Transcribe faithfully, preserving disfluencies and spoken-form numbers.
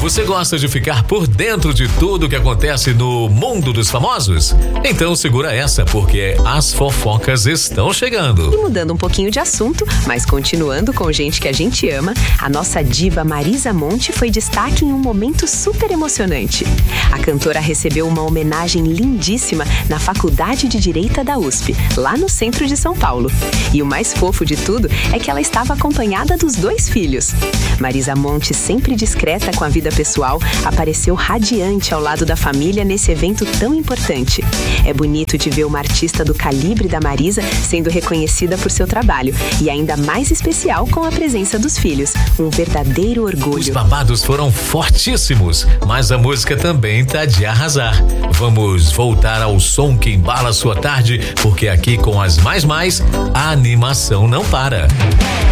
Você gosta de ficar por dentro de tudo que acontece no mundo dos famosos? Então segura essa, porque as fofocas estão chegando. E mudando um pouquinho de assunto, mas continuando com gente que a gente ama, a nossa diva Marisa Monte foi destaque em um momento super emocionante. A cantora recebeu uma homenagem lindíssima na Faculdade de Direito da U S P, lá no centro de São Paulo. E o mais fofo de tudo é que ela estava acompanhada dos dois filhos. Marisa Monte, sempre discreta com a vida pessoal, apareceu radiante ao lado da família nesse evento tão importante. É bonito de ver uma artista do calibre da Marisa sendo reconhecida por seu trabalho e ainda mais especial com a presença dos filhos. Um verdadeiro orgulho. Os babados foram fortíssimos, mas a música também tá de arrasar. Vamos voltar ao som que embala a sua tarde, porque aqui com as mais mais, a animação não para.